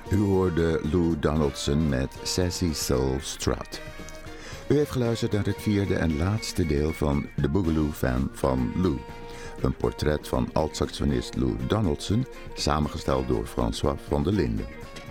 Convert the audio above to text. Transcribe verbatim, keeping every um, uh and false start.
U hoorde Lou Donaldson met Sassy Soul Strut. U heeft geluisterd naar het vierde en laatste deel van The Boogaloo-fan van Lou. Een portret van alt-saxofonist Lou Donaldson, samengesteld door François van der Linden.